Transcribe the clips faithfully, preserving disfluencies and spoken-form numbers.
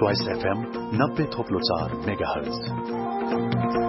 Choice FM नब्बे थोप्लो चार megahertz.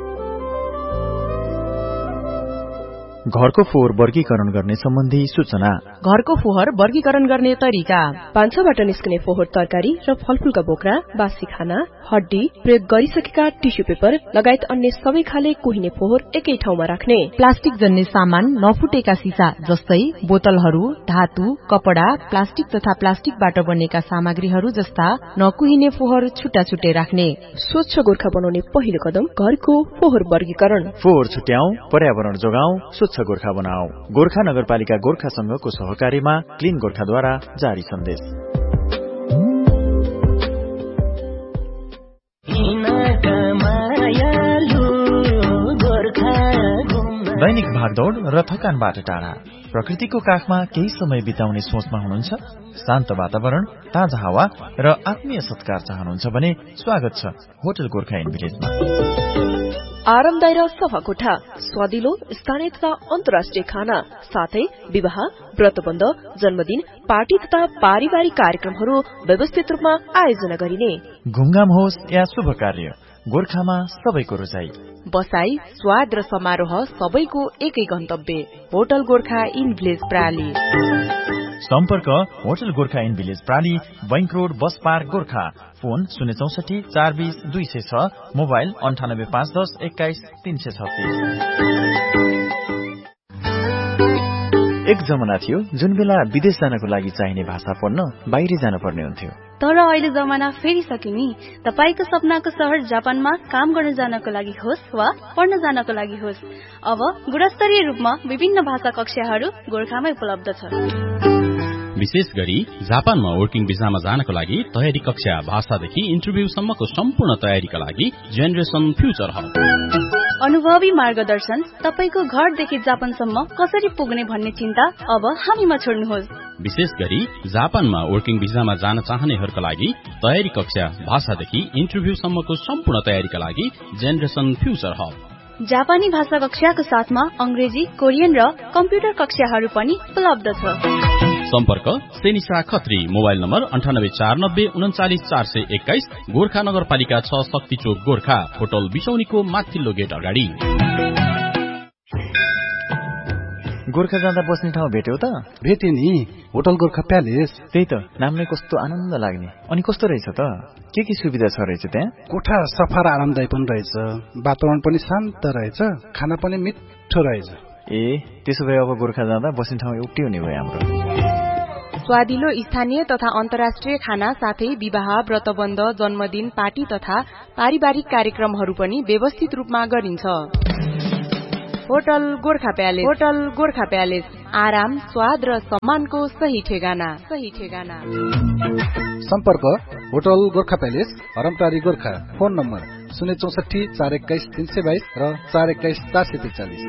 घरको फोहोर वर्गीकरण गर्ने सम्बन्धी सूचना। घरको फोहोर वर्गीकरण गर्ने तरिका। भान्साबाट निस्कने फोहोर तरकारी र फलफूलका बोक्रा, बासी खाना, हड्डी, प्रयोग गरिसकेका टिस्यु पेपर लगायत अन्य सबै खाले कुहिने फोहोर एकै ठाउँमा राख्ने। प्लास्टिक जन्य सामान, नफुटेका सिसा जस्तै बोतलहरू, धातु, कपडा, प्लास्टिक तथा प्लास्टिकबाट बनेका सामग्रीहरू जस्ता नकुहिने फोहोर छुट्टा छुट्टै राख्ने। स्वच्छ गोर्खा बनाउने पहिलो कदम घरको फोहोर वर्गीकरण। फोहोर छुट्याऊ, पर्यावरण जोगाऊ, स्वच्छ गोर्खा बनाऊ। गोर्खा नगरपालिका गोर्खा संघको सहकारीमा क्लीन गोर्खाद्वारा जारी सन्देश। दैनिक भागदौड़ र थकानबाट टाढा प्रकृतिको काखमा केही समय बिताउने सोचमा हुनुहुन्छ? शान्त वातावरण, ताजा हावा र आत्मीय सत्कार चाहनुहुन्छ भने स्वागत छ होटल गोर्खा इन भिलेजमा। आरामदायी र सफा कोठा, स्वादिलो स्थानीय तथा अन्तर्राष्ट्रिय खाना, साथै विवाह, व्रतबन्ध, जन्मदिन, पार्टी तथा पारिवारिक कार्यक्रमहरू व्यवस्थित रूपमा आयोजना गरिने। घुमघाम होस् या शुभ कार्य, गोर्खामा सबैको रोजाई। बसाई, स्वाद र समारोह सबैको एकै गन्तव्य होटल गोर्खा इन भिलेज प्राली। सम्पर्क hotel Gorkha in village प्राली, bank road, bus park, Gorkha. Phone शून्य चौसठी चार बीस दुई सय छ, मोबाइल अन्ठानब्बे पाँच दस एक्काइस तीन सय छत्तीस। एक जमाना थियो जुन बेला विदेश जानको लागि चाहिने भाषा पढ्न बाहिर जान पर्ने हुन्थ्यो। तर अहिले जमाना फेरिसक्यो नि। तपाईको सपनाको शहर जापानमा काम गर्न जानको लागि होस् वा पढ्न जानको लागि होस्, अब गुणस्तरीय रूपमा विभिन्न भाषा कक्षाहरू गोर्खामै उपलब्ध छ। विशेष गरी जापानमा वर्किङ भिजामा जानको लागि तयारी कक्षा, भाषादेखि इन्टरभ्यूसम्मको सम्पूर्ण तयारीका लागि जेनेरेसन फ्युचर हब। अनुभवी मार्गदर्शन, तपाईको घरदेखि जापानसम्म कसरी पुग्ने भन्ने चिन्ता अब हामीमा छोड्नुहोस्। विशेष गरी जापानमा वर्किङ भिजामा जान चाहनेहरूका लागि तयारी कक्षा, भाषादेखि इन्टरभ्यूसम्मको सम्पूर्ण तयारीका लागि जेनेरेसन फ्युचर हब। जापानी भाषा कक्षाको साथमा अंग्रेजी, कोरियन र कम्प्युटर कक्षाहरू पनि उपलब्ध छ। सम्पर्क सेनिसा खत्री, मोबाइल नम्बर अन्ठानब्बे चार नब्बे उन्चालिस चार सय एक्काइस, गोर्खा नगरपालिका छ, शक्ति चोक, गोर्खा। होटल बिसौनीको माथिल्लो गेट अगाडि। गोर्खा जाँदा बस्ने ठाउँ भेट्यौ त? भेटे नि, होटल गोर्खा प्यालेस। त्यही त, नाम नै कस्तो आनन्द लाग्ने। अनि कस्तो रहेछ त? के के सुविधा छ रहेछ त्यहाँ? कोठा सफा र आरामदायी पनि रहेछ, वातावरण पनि शान्त रहेछ, खाना पनि मिठो रहेछ। ए, त्यसो भए अब गोर्खा जाँदा बस्ने ठाउँ एउटै हुने भयो हाम्रो। स्वादिलो स्थानीय तथा अन्तर्राष्ट्रिय खाना, साथै विवाह, व्रतबन्ध, जन्मदिन, पार्टी तथा पारिवारिक कार्यक्रमहरू पनि व्यवस्थित रूपमा गरिन्छ। Hotel Gorkha palace. Hotel Gorkha palace, आराम, स्वाद र सम्मानको सही ठेगाना। सही ठेगाना। सम्पर्क hotel Gorkha palace, हरमटारी, Gorkha. Phone number शून्य चौसठी चार एक्काइस तीन सय बाइस र चार एक्काइस चार सय त्रिचालिस।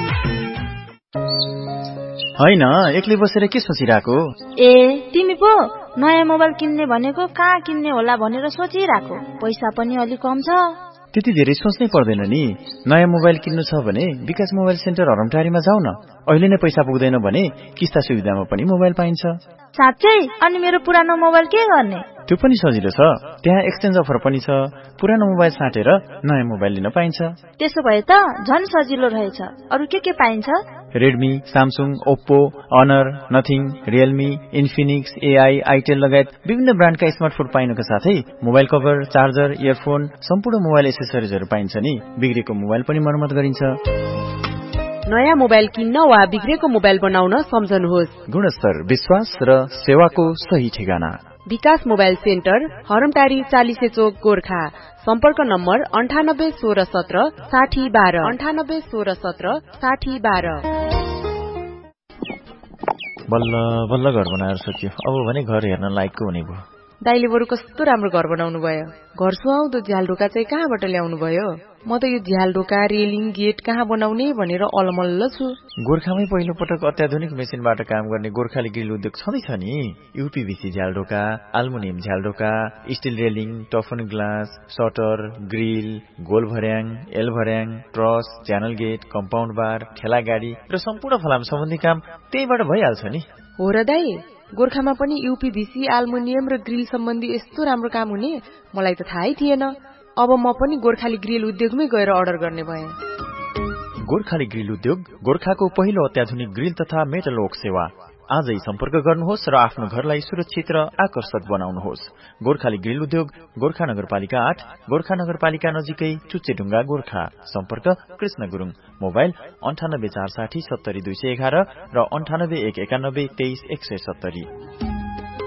होइन, एक्लै बसेर के सोचिरहेको? ए, तिमी पो नयाँ मोबाइल किन्ने भनेको कहाँ किन्ने होला भनेर सोचिरहेको। पैसा पनि अलि कम छ। त्यति धेरै सोच्नै पर्दैन नि। नयाँ मोबाइल किन्नु छ भने विकास मोबाइल सेन्टर हरमटारीमा जाऊ न। अहिले नै पैसा पुग्दैन भने किस्ता सुविधामा पनि मोबाइल पाइन्छ। साँच्चै? अनि मेरो पुरानो मोबाइल के गर्ने? त्यो पनि सजिलो छ, त्यहाँ एक्सचेन्ज अफर पनि छ। पुरानो मोबाइल साटेर नयाँ मोबाइल लिन पाइन्छ। त्यसो भए त झन् सजिलो रहेछ। अरू के के पाइन्छ? Redmi, Samsung, Oppo, honour, nothing, Realme, Infinix, AI, Itel लगायत विभिन्न ब्रान्डका स्मार्टफोन पाइनुका साथै मोबाइल कभर, चार्जर, इयरफोन, सम्पूर्ण मोबाइल एसेसरिजहरू पाइन्छ नि। बिग्रेको मोबाइल पनि मर्मत गरिन्छ। नयाँ मोबाइल किन्न वा बिग्रेको मोबाइल बनाउन सम्झनुहोस्। गुणस्तर, विश्वास र सेवाको सही ठेगाना। विकास मोबाइल सेन्टर, हरमटारी, चालिसे चोक, गोर्खा। सम्पर्क नम्बर अन्ठानब्बे सोह्र सत्र साठी बाह्र अन्ठानब्बे सोह्र सत्र साठी बाह्र। बल्ल बल्ल घर बनाएर सकियो। अब भने घर हेर्न लायकको हुने भयो। दाइले बरु कस्तो राम्रो घर बनाउनु भयो। घर सुहाउँदो झ्यालढोका चाहिँ कहाँबाट ल्याउनु भयो? म त यो झ्यालढोका, रेलिङ, गेट कहाँ बनाउने भनेर अलमल्ल छु। गोर्खामै पहिलो पटक अत्याधुनिक मेसिनबाट काम गर्ने गोर्खाली ग्रिल उद्योग छँदैछ नि। यूपीभीसी झ्यालढोका, aluminium झ्यालढोका, still railing, टफन glass, shutter, grill, goal भर्याङ, एल भर्याङ, ट्रस, च्यानल गेट, कम्पाउन्ड बार, ठेला गाडी र सम्पूर्ण फलाम सम्बन्धी काम त्यहीबाट भइहाल्छ नि। हो र दाइ, गोर्खामा पनि यूपीभीसी एल्युमिनियम र ग्रिल सम्बन्धी यस्तो राम्रो काम हुने मलाई त थाहै थिएन। अब म पनि गोर्खाली ग्रिल उद्योगमै गएर अर्डर गर्ने भएँ। गोर्खाली ग्रिल उद्योग गोर्खाको पहिलो अत्याधुनिक ग्रिल तथा मेटल वर्क सेवा। आजै सम्पर्क गर्नुहोस् र आफ्नो घरलाई सुरक्षित र आकर्षक बनाउनुहोस्। गोर्खाली ग्रिल उद्योग गोर्खा नगरपालिका आठ, गोर्खा नगरपालिका नजिकै चुच्चेढुङ्गा, गोर्खा। सम्पर्क कृष्ण गुरुङ। मोबाइल अन्ठानब्बे चार साठी सत्तरी दुई सय एघार र अन्ठानब्बे एक एकानब्बे तेइस एक सय सत्तरी।